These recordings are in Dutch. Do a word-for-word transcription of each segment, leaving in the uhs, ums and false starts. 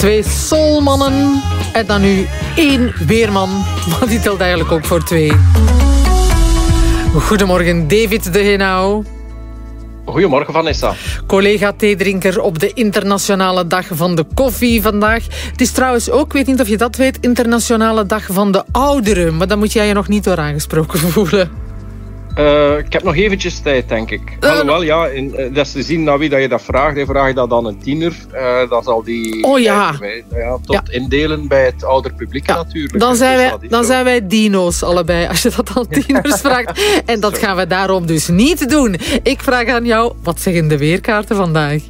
Twee soulmannen en dan nu één weerman. Want die telt eigenlijk ook voor twee. Goedemorgen, David de Henao. Goedemorgen, Vanessa. Collega theedrinker op de internationale dag van de koffie vandaag. Het is trouwens ook, ik weet niet of je dat weet, internationale dag van de ouderen. Maar dan moet jij je nog niet door aangesproken voelen. Uh, ik heb nog eventjes tijd, denk ik. Uh, Alhoewel, ja, in, uh, dat is te zien naar wie dat je dat vraagt. Je vraagt dat dan een tiener. Uh, dat zal die oh, ja. Bij, ja, tot ja. indelen bij het ouder publiek ja. natuurlijk. Dan, zijn dus wij, dan zijn wij dino's allebei, als je dat aan tieners vraagt. En dat gaan we daarom dus niet doen. Ik vraag aan jou, wat zeggen de weerkaarten vandaag?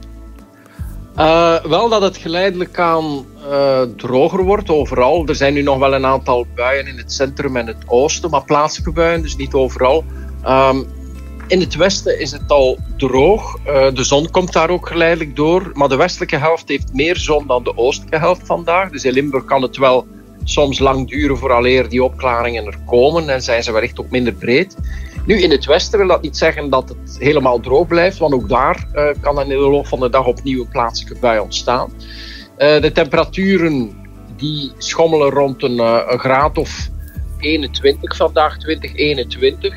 Uh, wel dat het geleidelijk aan uh, droger wordt overal. Er zijn nu nog wel een aantal buien in het centrum en het oosten, maar plaatselijke buien, dus niet overal. Um, in het westen is het al droog. Uh, de zon komt daar ook geleidelijk door. Maar de westelijke helft heeft meer zon dan de oostelijke helft vandaag. Dus in Limburg kan het wel soms lang duren vooraleer die opklaringen er komen. En zijn ze wellicht ook minder breed. Nu, in het westen wil dat niet zeggen dat het helemaal droog blijft. Want ook daar uh, kan er in de loop van de dag opnieuw een plaatselijke bui ontstaan. Uh, de temperaturen die schommelen rond een, uh, een graad of eenentwintig vandaag, twintig, eenentwintig.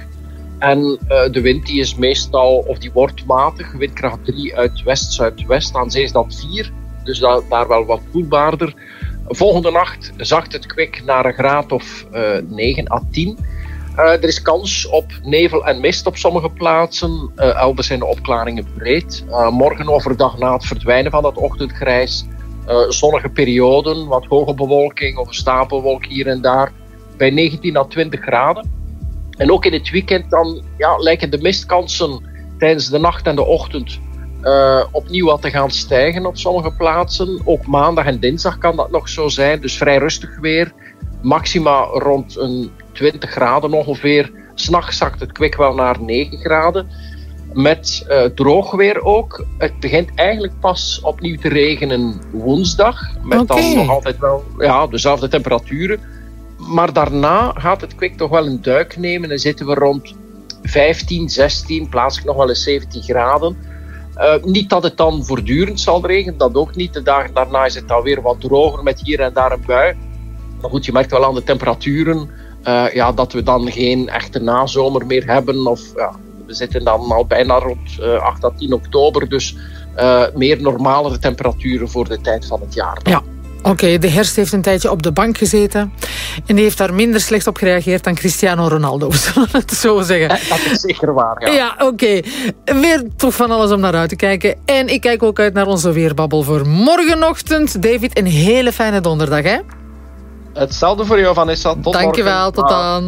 En uh, de wind die is meestal, of die wordt matig, windkracht drie uit west-zuidwest. Aan zee is dat vier, dus da- daar wel wat koelbaarder. Volgende nacht zacht het kwik naar een graad of uh, negen à tien. Uh, er is kans op nevel en mist op sommige plaatsen. Uh, elders zijn de opklaringen breed. Uh, morgen overdag na het verdwijnen van dat ochtendgrijs. Uh, zonnige perioden, wat hoge bewolking of een stapelwolk hier en daar. Bij negentien à twintig graden. En ook in het weekend dan ja, lijken de mistkansen tijdens de nacht en de ochtend uh, opnieuw wat te gaan stijgen op sommige plaatsen. Ook maandag en dinsdag kan dat nog zo zijn. Dus vrij rustig weer. Maxima rond een twintig graden ongeveer. 'S Nachts zakt het kwik wel naar negen graden. Met uh, droog weer ook. Het begint eigenlijk pas opnieuw te regenen woensdag. Met okay. dan nog altijd wel ja, dezelfde temperaturen. Maar daarna gaat het kwik toch wel een duik nemen en zitten we rond vijftien, zestien, plaatselijk nog wel eens zeventien graden. Uh, niet dat het dan voortdurend zal regenen, dat ook niet. De dagen daarna is het alweer wat droger met hier en daar een bui. Maar goed, je merkt wel aan de temperaturen uh, ja, dat we dan geen echte nazomer meer hebben. Of, ja, we zitten dan al bijna rond uh, acht à tien oktober, dus uh, meer normalere temperaturen voor de tijd van het jaar dan. Ja. Oké, okay, de herfst heeft een tijdje op de bank gezeten. En die heeft daar minder slecht op gereageerd dan Cristiano Ronaldo, zullen we het zo zeggen. Dat is zeker waar, ja. Ja, oké. Okay. Weer toch van alles om naar uit te kijken. En ik kijk ook uit naar onze weerbabbel voor morgenochtend. David, een hele fijne donderdag, hè? Hetzelfde voor jou, Vanessa. Tot Dankjewel, morgen. tot dan.